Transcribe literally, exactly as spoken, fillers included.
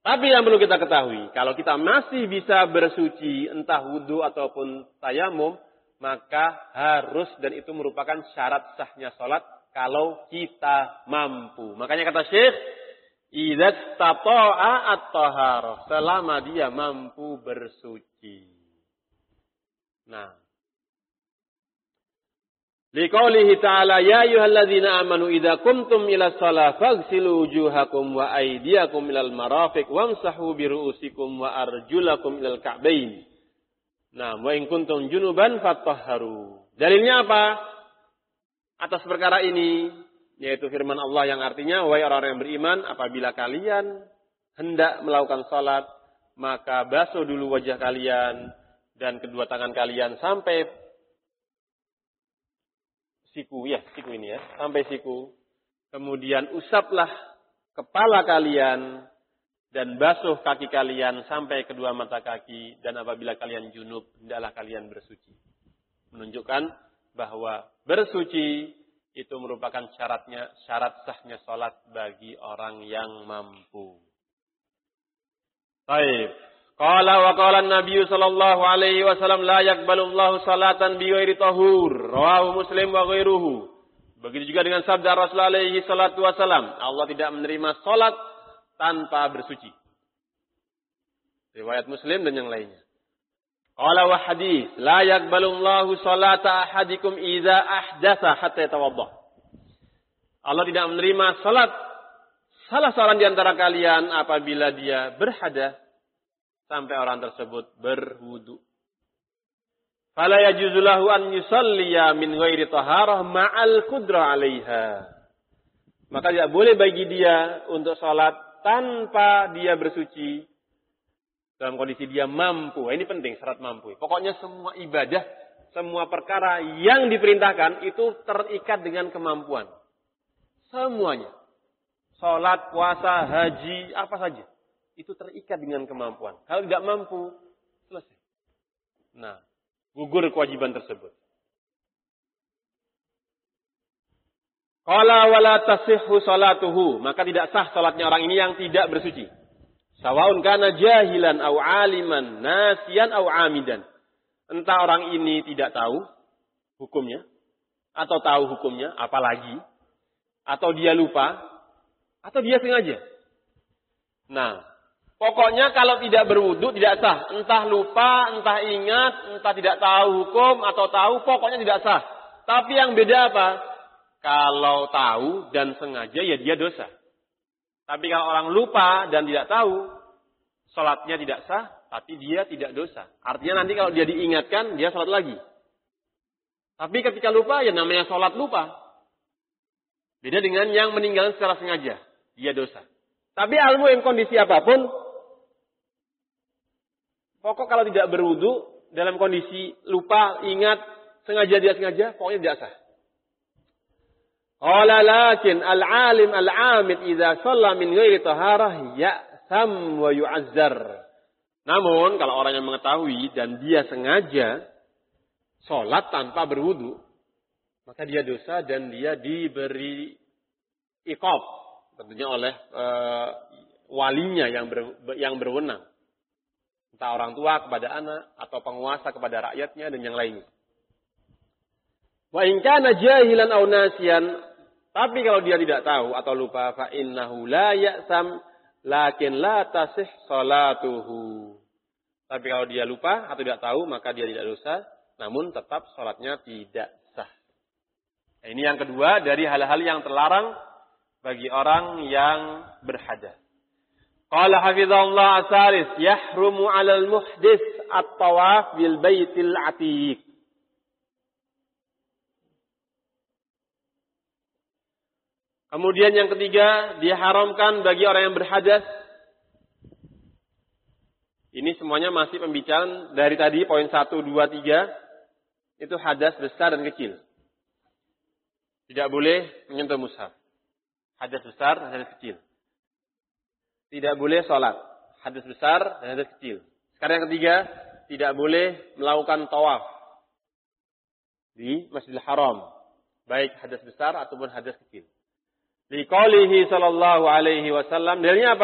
Tapi yang perlu kita ketahui, kalau kita masih bisa bersuci, entah wudhu ataupun tayamum, maka harus dan itu merupakan syarat sahnya sholat kalau kita mampu. Makanya kata Syekh, idza tata'a at-taharah, selama dia mampu bersuci. Nah, liqaulihi ta'ala ya ayyuhalladzina amanu idza qumtum ila shalah faghsilu wujuhakum wa aydiyakum ilal marafiq wamsahu bi ru'usikum wa arjulakum ilal ka'bain. Nah, wa in kuntum junuban fatahharu. Dalilnya apa? Atas perkara ini, yaitu firman Allah yang artinya, wahai orang-orang yang beriman, apabila kalian hendak melakukan salat, maka basuh dulu wajah kalian dan kedua tangan kalian sampai siku, ya, siku ini ya, sampai siku. Kemudian usaplah kepala kalian dan basuh kaki kalian sampai kedua mata kaki, dan apabila kalian junub, hendaklah kalian bersuci. Menunjukkan bahwa bersuci itu merupakan syaratnya, syarat sahnya salat bagi orang yang mampu. Baik. Qala wa qala an-nabiy sallallahu alaihi wasallam la yaqbalullahu salatan bi ghairi tahur. Rawahu Muslim wa ghairuhu. Begitu juga dengan sabda Rasulullah alaihi salatu wasallam, Allah tidak menerima salat tanpa bersuci. Riwayat Muslim dan yang lainnya. Qala wa hadis la yaqbalullahu salata ahadikum idza ahdatsa hatta yatawadda. Allah tidak menerima salat salah seorang di antara kalian apabila dia berhadas sampai orang tersebut berwudu. Fala yajuzu lahu an yusalliya min ghairi taharah ma'al qudrah 'alaiha. Maka tidak boleh bagi dia untuk salat tanpa dia bersuci dalam kondisi dia mampu. Ini penting, syarat mampu. Pokoknya semua ibadah, semua perkara yang diperintahkan itu terikat dengan kemampuan. Semuanya. Salat, puasa, haji, apa saja. Itu terikat dengan kemampuan. Kalau tidak mampu, selesai. Nah, gugur kewajiban tersebut. Qala wala tasihhu salatuhu, maka tidak sah salatnya orang ini yang tidak bersuci. Sawaun kana jahilan au aliman, nasiyan au amidan. Entah orang ini tidak tahu hukumnya atau tahu hukumnya, apalagi atau dia lupa atau dia sengaja. Nah, pokoknya kalau tidak berwudu tidak sah. Entah lupa, entah ingat, entah tidak tahu hukum atau tahu, pokoknya tidak sah. Tapi yang beda apa? Kalau tahu dan sengaja ya dia dosa. Tapi kalau orang lupa dan tidak tahu, salatnya tidak sah, tapi dia tidak dosa. Artinya nanti kalau dia diingatkan, dia salat lagi. Tapi ketika lupa, ya namanya salat lupa. Beda dengan yang meninggal secara sengaja. Dia dosa. Tapi al-muhim kondisi apapun, pokok kalau tidak berwudu, dalam kondisi lupa, ingat, sengaja dia sengaja, pokoknya tidak sah. Qala lakin al-alim al-amid idza shalla min ghairi taharah ya'sam wa yu'azzar. Namun kalau orang yang mengetahui dan dia sengaja salat tanpa berwudu, maka dia dosa dan dia diberi iqab, tentunya oleh e, walinya yang ber, yang berwenang. Entah orang tua kepada anak atau penguasa kepada rakyatnya dan yang lainnya. Wa in kana jahilan aw nasiyan, tapi kalau dia tidak tahu atau lupa, fa innahu la ya'sam lakin la tasih salatuhu. Tapi kalau dia lupa atau tidak tahu, maka dia tidak dosa, namun tetap salatnya tidak sah. Nah, ini yang kedua dari hal-hal yang terlarang bagi orang yang berhadas. Qala hafizahullah asalis yahrumu 'alal muhdits at-tawaf bil baitil atiq. Kemudian yang ketiga, diharamkan bagi orang yang berhadas. Ini semuanya masih pembicaraan dari tadi poin satu, dua, tiga. Itu hadas besar dan kecil. Tidak boleh menyentuh mushaf. Hadas besar dan hadas kecil. Tidak boleh sholat. Hadas besar dan hadas kecil. Sekarang yang ketiga, tidak boleh melakukan tawaf di Masjidil Haram. Baik hadas besar ataupun hadas kecil. Liqaulihi sallallahu alaihi wasallam, dalilnya apa?